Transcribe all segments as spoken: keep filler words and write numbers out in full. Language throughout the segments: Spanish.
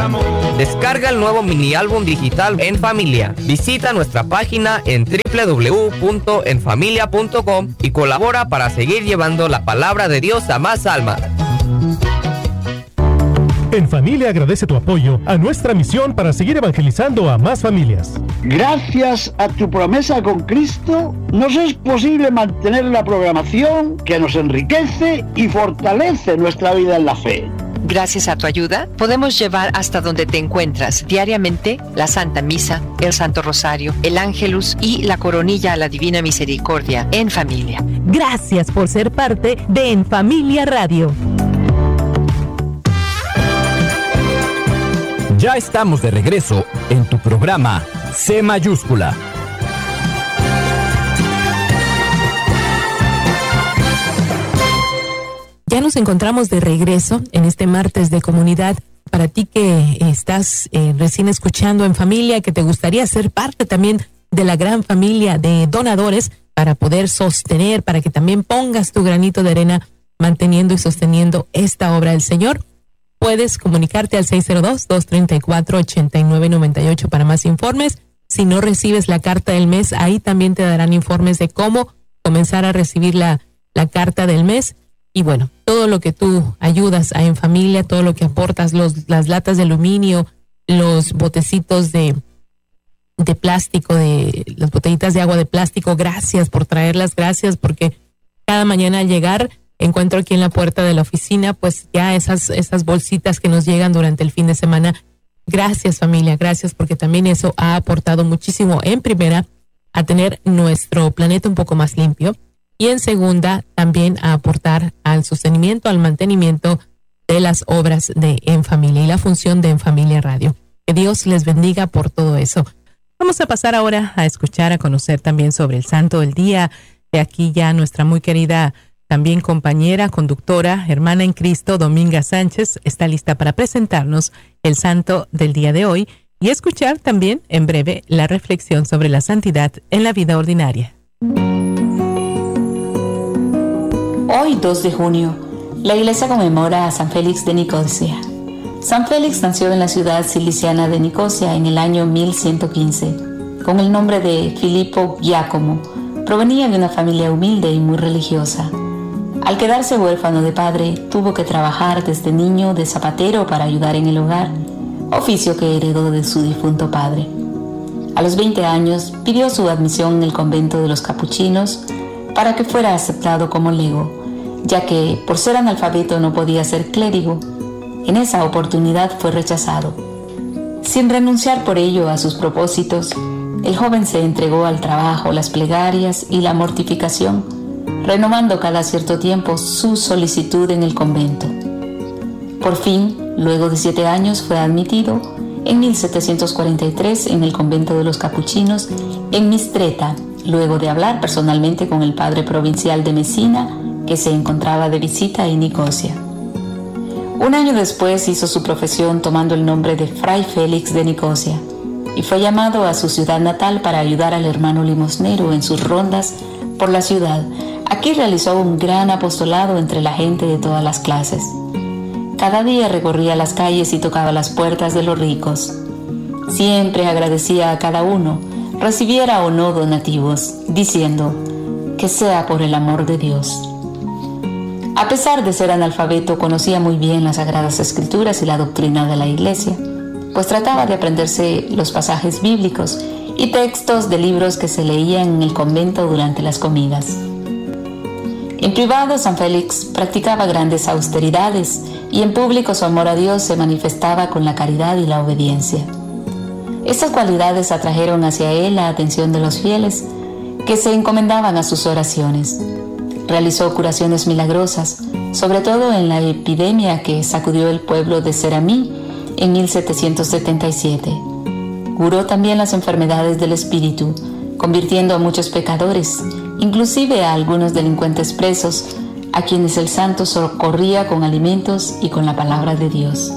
amor. Descarga el nuevo mini álbum digital En Familia. Visita nuestra página en doble u doble u doble u punto en familia punto com y colabora para seguir llevando la palabra de Dios a más almas. En Familia agradece tu apoyo a nuestra misión para seguir evangelizando a más familias. Gracias a tu promesa con Cristo, nos es posible mantener la programación que nos enriquece y fortalece nuestra vida en la fe. Gracias a tu ayuda, podemos llevar hasta donde te encuentras diariamente la Santa Misa, el Santo Rosario, el Ángelus y la Coronilla a la Divina Misericordia en familia. Gracias por ser parte de En Familia Radio. Ya estamos de regreso en tu programa C Mayúscula. Ya nos encontramos de regreso en este martes de comunidad. Para ti que estás eh, recién escuchando En Familia, que te gustaría ser parte también de la gran familia de donadores para poder sostener, para que también pongas tu granito de arena manteniendo y sosteniendo esta obra del Señor, puedes comunicarte al seis cero dos, dos tres cuatro, ocho nueve nueve ocho para más informes. Si no recibes la carta del mes, ahí también te darán informes de cómo comenzar a recibir la, la carta del mes. Y bueno, todo lo que tú ayudas a En Familia, todo lo que aportas, los, las latas de aluminio, los botecitos de, de plástico, de las botellitas de agua de plástico, gracias por traerlas, gracias porque cada mañana al llegar encuentro aquí en la puerta de la oficina pues ya esas, esas bolsitas que nos llegan durante el fin de semana. Gracias familia, gracias porque también eso ha aportado muchísimo en primera a tener nuestro planeta un poco más limpio. Y en segunda, también a aportar al sostenimiento, al mantenimiento de las obras de En Familia y la función de En Familia Radio. Que Dios les bendiga por todo eso. Vamos a pasar ahora a escuchar, a conocer también sobre el Santo del Día. De aquí ya nuestra muy querida también compañera, conductora, hermana en Cristo, Dominga Sánchez, está lista para presentarnos el Santo del día de hoy y escuchar también en breve la reflexión sobre la santidad en la vida ordinaria. Hoy, dos de junio, la Iglesia conmemora a San Félix de Nicosia. San Félix nació en la ciudad ciliciana de Nicosia en el año mil ciento quince, con el nombre de Filipo Giacomo. Provenía de una familia humilde y muy religiosa. Al quedarse huérfano de padre, tuvo que trabajar desde niño de zapatero para ayudar en el hogar, oficio que heredó de su difunto padre. A los veinte años, pidió su admisión en el convento de los capuchinos para que fuera aceptado como lego, ya que por ser analfabeto no podía ser clérigo. En esa oportunidad fue rechazado. Sin renunciar por ello a sus propósitos, el joven se entregó al trabajo, las plegarias y la mortificación, renovando cada cierto tiempo su solicitud en el convento. Por fin, luego de siete años, fue admitido en mil setecientos cuarenta y tres en el convento de los capuchinos en Mistreta, luego de hablar personalmente con el padre provincial de Mesina, que se encontraba de visita en Nicosia. Un año después hizo su profesión tomando el nombre de Fray Félix de Nicosia y fue llamado a su ciudad natal para ayudar al hermano limosnero en sus rondas por la ciudad. Aquí realizó un gran apostolado entre la gente de todas las clases. Cada día recorría las calles y tocaba las puertas de los ricos. Siempre agradecía a cada uno, recibiera o no donativos, diciendo que sea por el amor de Dios. A pesar de ser analfabeto, conocía muy bien las Sagradas Escrituras y la doctrina de la Iglesia, pues trataba de aprenderse los pasajes bíblicos y textos de libros que se leían en el convento durante las comidas. En privado, San Félix practicaba grandes austeridades y en público su amor a Dios se manifestaba con la caridad y la obediencia. Estas cualidades atrajeron hacia él la atención de los fieles, que se encomendaban a sus oraciones. Realizó curaciones milagrosas, sobre todo en la epidemia que sacudió el pueblo de Seramí en mil setecientos setenta y siete. Curó también las enfermedades del espíritu, convirtiendo a muchos pecadores, inclusive a algunos delincuentes presos, a quienes el santo socorría con alimentos y con la palabra de Dios.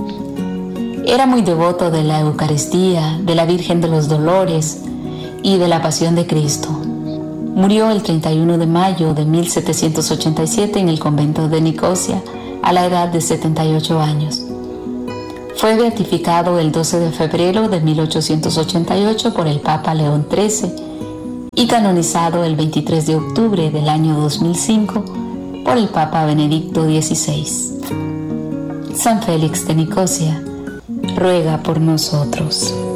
Era muy devoto de la Eucaristía, de la Virgen de los Dolores y de la Pasión de Cristo. Murió el treinta y uno de mayo de mil setecientos ochenta y siete en el convento de Nicosia, a la edad de setenta y ocho años. Fue beatificado el doce de febrero de mil ochocientos ochenta y ocho por el Papa León trece y canonizado el veintitrés de octubre del año dos mil cinco por el Papa Benedicto dieciséis. San Félix de Nicosia, ruega por nosotros.